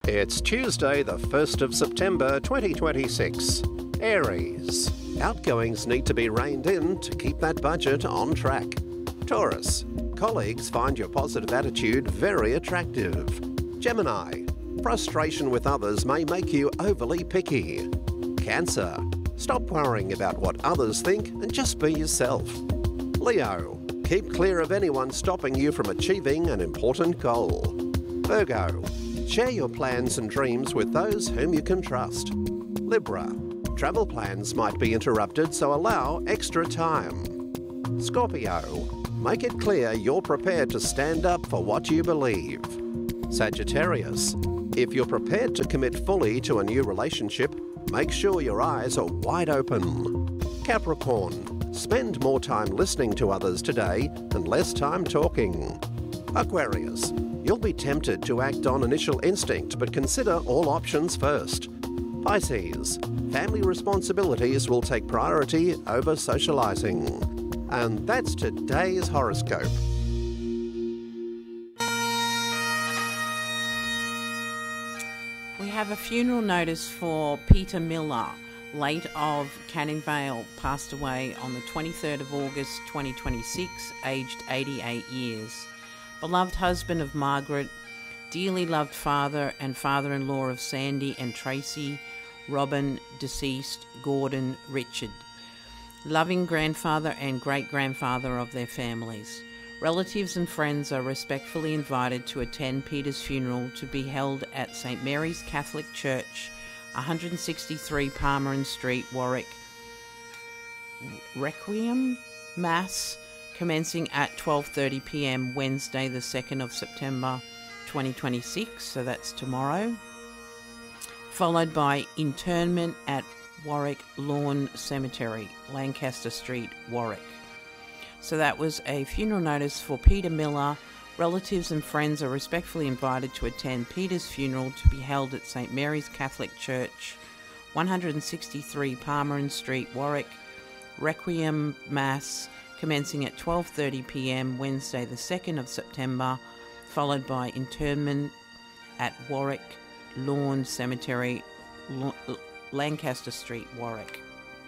It's Tuesday, the 1st of September 2026. Aries. Outgoings need to be reined in to keep that budget on track. Taurus. Colleagues find your positive attitude very attractive. Gemini. Frustration with others may make you overly picky. Cancer. Stop worrying about what others think and just be yourself. Leo. Keep clear of anyone stopping you from achieving an important goal. Virgo. Share your plans and dreams with those whom you can trust. Libra. Travel plans might be interrupted, so allow extra time. Scorpio. Make it clear you're prepared to stand up for what you believe. Sagittarius. If you're prepared to commit fully to a new relationship, make sure your eyes are wide open. Capricorn. Spend more time listening to others today and less time talking. Aquarius. You'll be tempted to act on initial instinct, but consider all options first. Pisces. Family responsibilities will take priority over socialising. And that's today's horoscope. We have a funeral notice for Peter Miller, late of Canning Vale, passed away on the 23rd of August 2026, aged 88 years. Beloved husband of Margaret, dearly loved father and father-in-law of Sandy and Tracy, Robin, deceased, Gordon, Richard. Loving grandfather and great-grandfather of their families. Relatives and friends are respectfully invited to attend Peter's funeral to be held at St. Mary's Catholic Church, 163 Palmerin Street, Warwick. Requiem Mass commencing at 12:30 p.m. Wednesday the 2nd of September 2026, so that's tomorrow, followed by interment at Warwick Lawn Cemetery, Lancaster Street, Warwick. So that was a funeral notice for Peter Miller. Relatives and friends are respectfully invited to attend Peter's funeral to be held at St. Mary's Catholic Church, 163 Palmerin Street, Warwick. Requiem Mass commencing at 12:30 p.m. Wednesday the 2nd of September, followed by interment at Warwick Lawn Cemetery, Lancaster Street, Warwick.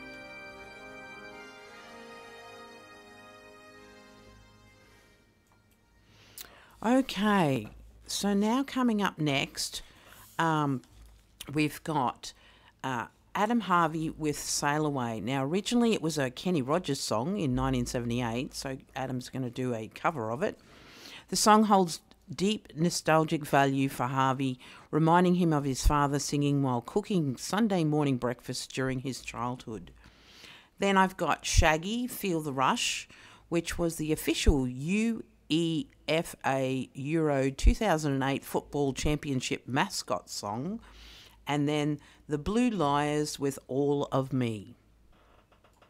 Okay, so now coming up next, we've got Adam Harvey with Sail Away. Now, originally it was a Kenny Rogers song in 1978, so Adam's going to do a cover of it. The song holds deep nostalgic value for Harvey, reminding him of his father singing while cooking Sunday morning breakfast during his childhood. Then I've got Shaggy, Feel the Rush, which was the official UEFA Euro 2008 Football Championship mascot song. And then The Blue Liars with All of Me.